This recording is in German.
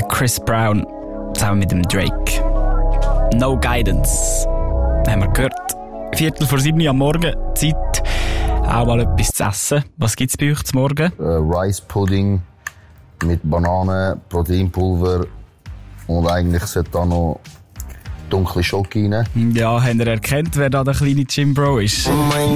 Chris Brown zusammen mit dem Drake. No Guidance. Haben wir gehört. 6:45 am Morgen. Zeit, auch mal etwas zu essen. Was gibt's bei euch zum Morgen? Rice Pudding mit Bananen, Proteinpulver und eigentlich sollte da noch dunkle Schoki rein. Ja, habt ihr erkannt, wer da der kleine Jim Bro ist? Oh mein